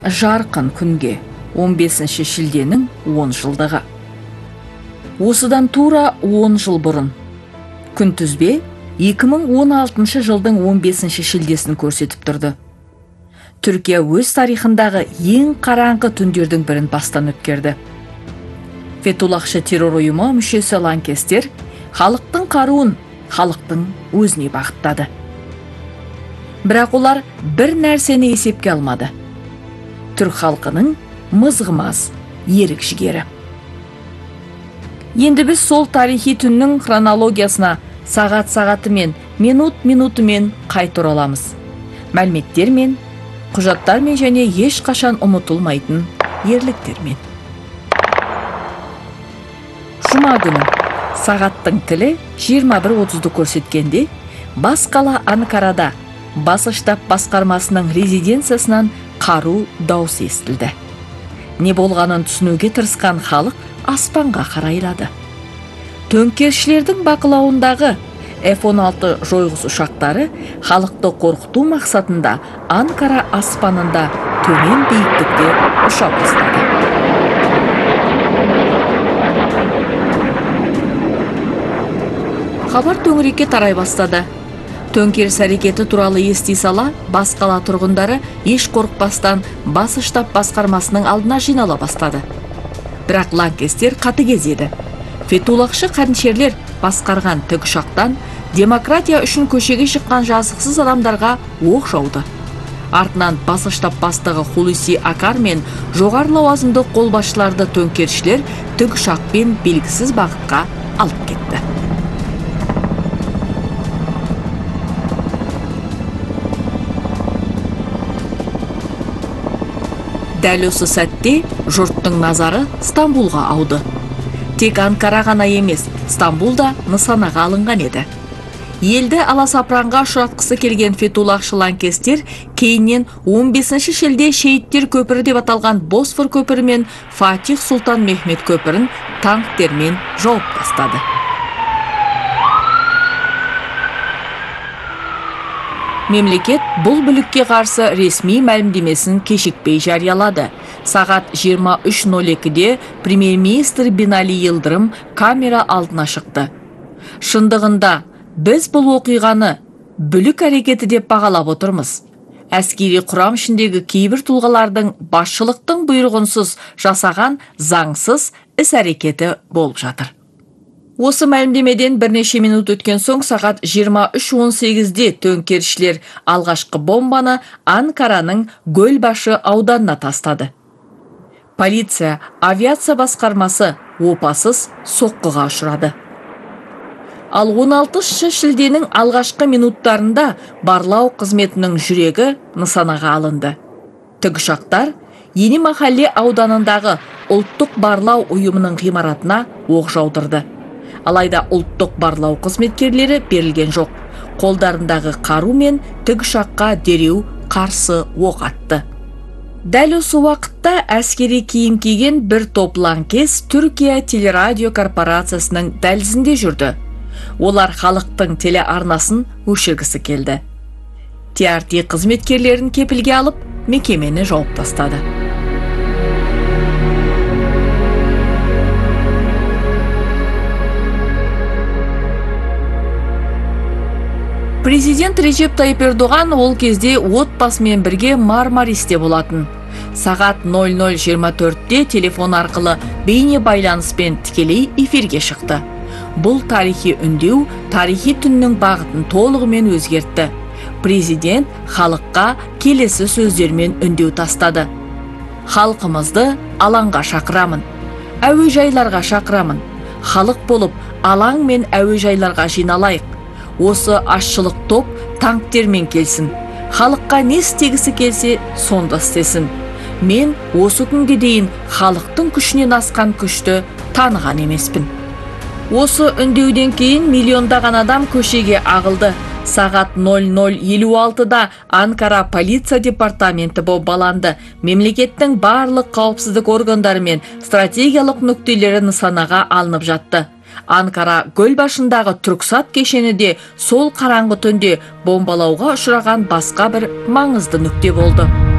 Жарқын күнге 15 шілденің 10 жылдығы. Осыдан тура 10 жыл бұрын күнтізбе 2016 жылдың 15 шілдесін көрсетіп тұрды. Түркия өз тарихындағы ең қараңғы түндердің бірін бастан өткерді. Фетуллахшы террор ұйымы мүшесі лаңкестер халықтың қаруын халықтың өзіне бағыттады. Бірақ олар бір нәрсені есепке алмады. Түрк халқының мызғымас ерік жігері. Енді біз сол тарихи түннің хронологиясына сағат-сағатымен, минут-минутымен қайта ораламыз. Мәліметтермен, құжаттармен және ешқашан ұмытылмайтын ерліктермен. Жұма күні сағаттың тілі 21:30-ды көрсеткенде, бас қала Анкарада бас штаб басқармасының резиденциясынан қару дауыс естілді. Не болғанын түсінуге тырысқан халық аспанға қарайлады. Төңкерісшілердің бақылауындағы F-16 жойғыш ұшақтары халықты қорқыту мақсатында Анкара аспанында төмен биіктікте ұша бастады. Хабар төңірекке тарай бастады. Төңкеріс әрекеті туралы ести сала, бас қала тұрғындары еш қорықпастан бас штаб басқармасының алдына жинала бастады. Бірақ лаңкестер қатыгез еді. Фетуллахшы қанішерлер басқарған тікұшақтан демократия үшін көшеге шыққан жазықсыз адамдарға оқ жауды. Артынан бас штаб бастығы Хулуси Акар мен жоғары лауазымды қолбасшыларды төңкерісшілер тікұшақпен белгісіз бағытқа алып кетті. Дәл осы сәтте жұрттың назары Стамбулға ауды. Тек Анкара ғана емес, Стамбул да нысанаға алынған еді. Елді аласапыранға ұшыратқысы келген Фетуллахшы лаңкестер кейіннен 15 шілде шейіттер көпірі деп аталған Босфор көпірі мен Фатих Сұлтан Мехмет көпірін танктермен жауып тастады. Мемлекет бұл бүлікке қарсы ресми мәлімдемесін кешікпей жариялады. Сағат 23:02-де премьер-министр Бинали Йылдырым камера алдына шықты. Шындығында, біз бұл оқиғаны бүлік әрекеті деп бағалап отырмыз. Әскери құрам ішіндегі кейбір тұлғалардың басшылықтың бұйрығынсыз жасаған заңсыз іс әрекеті болып жатыр. Осы мәлімдемеден бірнеше минут өткен соң сағат 23:18-де төңкерісшілер алғашқы бомбаны Анкараның Гөлбашы ауданына тастады. Полиция, авиация басқармасы опасыз соққыға ұшырады. Ал 16 шілденің алғашқы минуттарында барлау қызметінің жүрегі нысанаға алынды. Тікұшақтар Ени Махалле ауданындағы ұлттық барлау ұйымының ғимаратына оқ жаудырды. Алайда ұлттық барлау қызметкерлері берілген жоқ. Қолдарындағы қару мен тікұшаққа дереу қарсы оқ атты. Дәл осы уақытта әскери киім киген бір топ лаңкес Түркия телерадио корпорациясының дәлізінде жүрді. Олар халықтың телеарнасын өшіргісі келді. TRT қызметкерлерін кепілге алып, мекемені жауып тастады. Президент Режеп Тайып Ердоған ол кезде отбасымен бірге Мармаристе болатын. Сағат 00:24-де телефон арқылы бейне байланыспен тікелей эфирге шықты. Бұл тарихи үндеу тарихи түннің бағытын толығымен өзгертті. Президент халыққа келесі сөздермен үндеу тастады. Халқымызды алаңға шақырамын, әуежайларға шақырамын. Халық болып алаң мен әуежайларға жиналайық. Осы ашшылық топ танктермен келсін. Халыққа не істегісі келсе, сонда істесін. Мен осы күнге дейін халықтың күшінен асқан күшті таныған емеспін. Осы үндеуден кейін миллиондаған адам көшеге ағылды. Сағат 00:56-да Анкара полиция департаменті бомбаланды. Мемлекеттің барлық қауіпсіздік органдары мен стратегиялық нүктелері нысанаға алынып жатты. Анкара Гөлбашындағы Түрксат кешені де сол қараңғы түнде бомбалауға ұшыраған басқа бір маңызды нүкте болды.